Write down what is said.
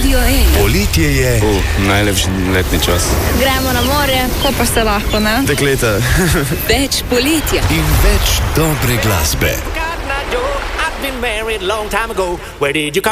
Radio 1. Poletje je. Najlepši letni čas. Gremo na morje, ko pa se lahko, ne? Dekleta. Več poletja. In več dobre glasbe.